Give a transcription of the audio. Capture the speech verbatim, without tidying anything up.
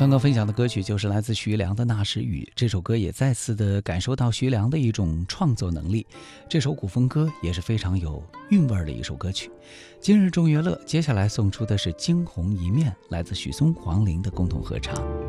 刚刚分享的歌曲就是来自徐良的《那时雨》，这首歌也再次的感受到徐良的一种创作能力。这首古风歌也是非常有韵味的一首歌曲。今日众乐乐，接下来送出的是《惊鸿一面》，来自许嵩、黄龄的共同合唱。